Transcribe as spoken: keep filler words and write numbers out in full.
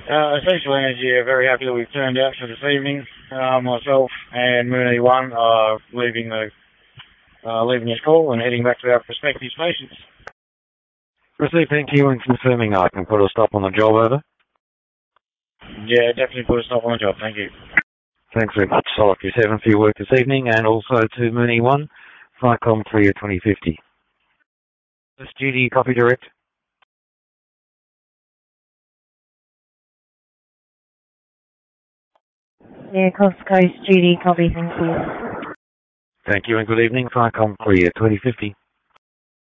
Uh, Essential Energy are very happy that we've turned out for this evening. Uh, myself and Mooney One are leaving the uh, leaving this call and heading back to our prospective stations. Received, thank you, and confirming I can put a stop on the job, over. Yeah, definitely put a stop on the job, thank you. Thanks very much. I'll lock your seven for your work this evening, and also to Mooney One, FICOM three at twenty fifty. This duty, copy direct. Yeah, Coast Coast, Judy, copy, thank you. Thank you and good evening, FICOM three at twenty fifty.